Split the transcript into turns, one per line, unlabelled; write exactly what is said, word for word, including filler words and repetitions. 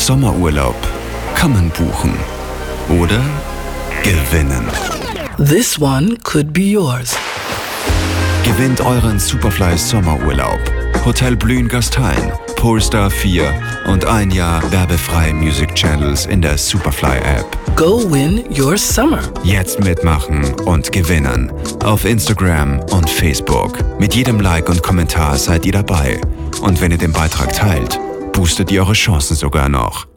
Sommerurlaub kann man buchen oder gewinnen.
This one could be yours.
Gewinnt euren Superfly Sommerurlaub. Hotel Blühen Gastein, Polestar vier und ein Jahr werbefreie Music Channels in der Superfly App.
Go win your summer.
Jetzt mitmachen und gewinnen. Auf Instagram und Facebook. Mit jedem Like und Kommentar seid ihr dabei. Und wenn ihr den Beitrag teilt, boostet ihr eure Chancen sogar noch.